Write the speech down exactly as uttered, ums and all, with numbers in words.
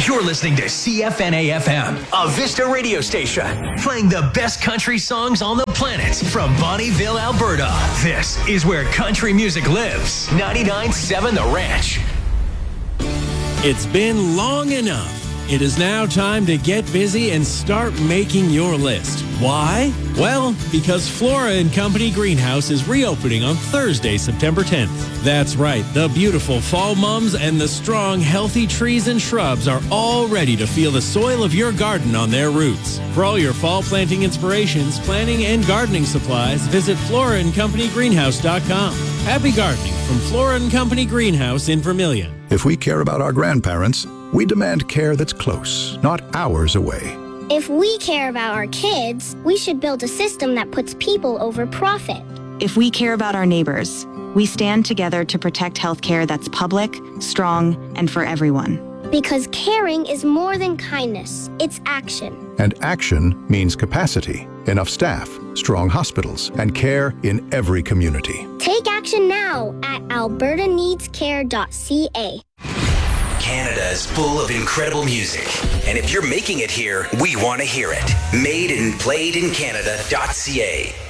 You're listening to C F N A F M, a Vista radio station, playing the best country songs on the planet from Bonnieville, Alberta. This is where country music lives. ninety-nine point seven The Ranch. It's been long enough. It is now time to get busy and start making your list. Why? Well, because Flora and Company Greenhouse is reopening on Thursday, September tenth. That's right, the beautiful fall mums and the strong, healthy trees and shrubs are all ready to feel the soil of your garden on their roots. For all your fall planting inspirations, planting, and gardening supplies, visit flora and company greenhouse dot com. Happy gardening from Flora and Company Greenhouse in Vermilion. If we care about our grandparents, we demand care that's close, not hours away. If we care about our kids, we should build a system that puts people over profit. If we care about our neighbors, we stand together to protect healthcare that's public, strong, and for everyone. Because caring is more than kindness, it's action. And action means capacity, enough staff, strong hospitals, and care in every community. Take action now at alberta needs care dot c a. Canada is full of incredible music. And if you're making it here, we want to hear it. Made and played in Canada dot c a.